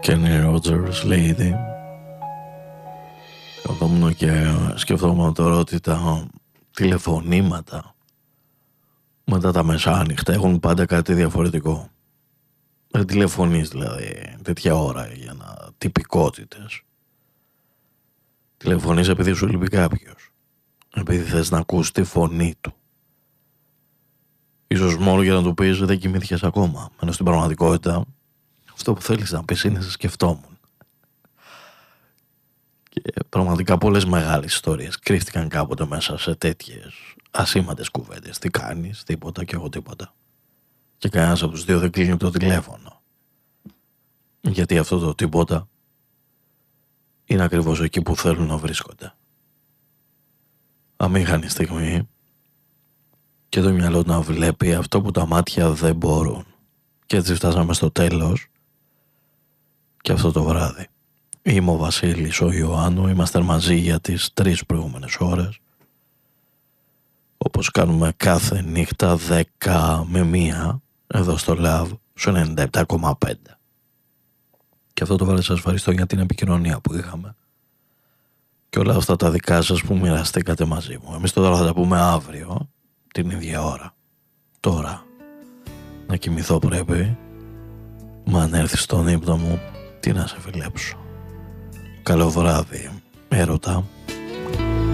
Kenny Rogers, Lady. Καθόμουν και σκεφτόμουν τώρα ότι τα τηλεφωνήματα μετά τα μεσάνυχτα έχουν πάντα κάτι διαφορετικό. Δεν τηλεφωνείς δηλαδή τέτοια ώρα για τυπικότητες. Τηλεφωνείς επειδή σου λείπει κάποιος, επειδή θες να ακούς τη φωνή του. Ίσως μόνο για να του πεις δεν κοιμήθηκες ακόμα, ενώ στην πραγματικότητα αυτό που θέλεις να πεις είναι σε σκεφτόμουν. Και πραγματικά πολλές μεγάλες ιστορίες κρύφτηκαν κάποτε μέσα σε τέτοιες ασήμαντες κουβέντες. Τι κάνεις, τίποτα και εγώ τίποτα. Και κανένας από τους δύο δεν κλείνει το τηλέφωνο. Γιατί αυτό το τίποτα είναι ακριβώς εκεί που θέλουν να βρίσκονται. Αμήχανη στιγμή και το μυαλό να βλέπει αυτό που τα μάτια δεν μπορούν. Και έτσι φτάσαμε στο τέλος και αυτό το βράδυ. Είμαι ο Βασίλης, ο Ιωάννου, είμαστε μαζί για τις 3 προηγούμενες ώρες. Όπως κάνουμε κάθε νύχτα 10 με 1 εδώ στο Love, στο 97,5. Και αυτό το βράδυ σας ευχαριστώ για την επικοινωνία που είχαμε και όλα αυτά τα δικά σας που μοιραστήκατε μαζί μου. Εμείς τώρα θα τα πούμε αύριο την ίδια ώρα. Τώρα να κοιμηθώ πρέπει. Μα αν έρθει στον ύπνο μου, τι να σε φιλέψω. Καλό βράδυ, έρωτα.